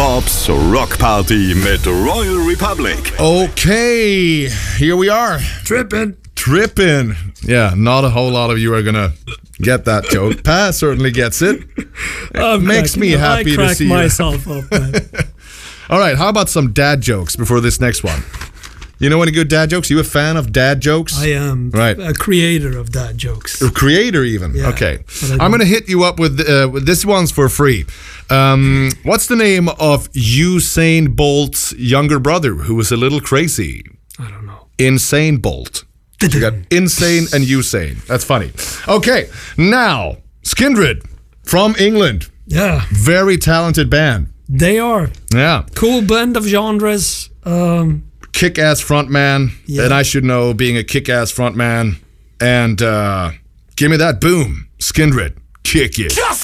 Bobs Rockparty mit Royal Republic. Okay, here we are. Trippin'. Yeah, not a whole lot of you are gonna get that joke. Pa certainly gets it. It makes me happy to see myself up, man. All right, how about some dad jokes before this next one? You know any good dad jokes? You a fan of dad jokes? I am a creator of dad jokes. A creator even? Yeah, okay. I'm going to hit you up with this one's for free. What's the name of Usain Bolt's younger brother who was a little crazy? I don't know. Insane Bolt. You got Insane and Usain. That's funny. Okay, now, Skindred from England. Yeah. Very talented band. They are. Yeah. Cool blend of genres. Kick-ass frontman, and I should know being a kick-ass frontman. And give me that boom, Skindred, kick it.